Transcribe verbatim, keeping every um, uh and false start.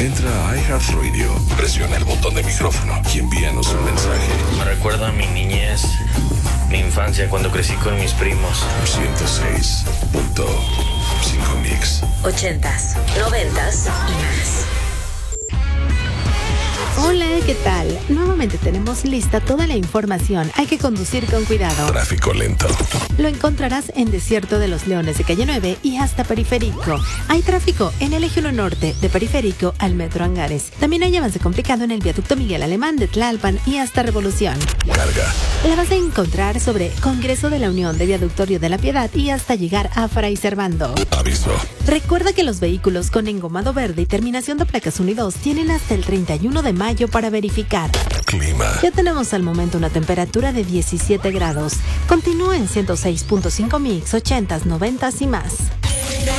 Entra a iHeartRadio, presiona el botón de micrófono y envíanos un mensaje. Me recuerda a mi niñez, mi infancia cuando crecí con mis primos. ciento seis punto cinco Mix. Ochentas, noventas y más. Hola, ¿qué tal? Nuevamente tenemos lista toda la información. Hay que conducir con cuidado. Tráfico lento. Lo encontrarás en Desierto de los Leones de Calle nueve y hasta Periférico. Hay tráfico en el Eje uno Norte, de Periférico al Metro Angares. También hay avance complicado en el Viaducto Miguel Alemán de Tlalpan y hasta Revolución. Carga. La vas a encontrar sobre Congreso de la Unión de Viaductorio de la Piedad y hasta llegar a Fray Servando. Aviso. Recuerda que los vehículos con engomado verde y terminación de placas uno y dos tienen hasta el treinta y uno de mayo para verificar. Clima. Ya tenemos al momento una temperatura de diecisiete grados. Continúa en ciento seis punto cinco Mix, ochentas, noventas y más.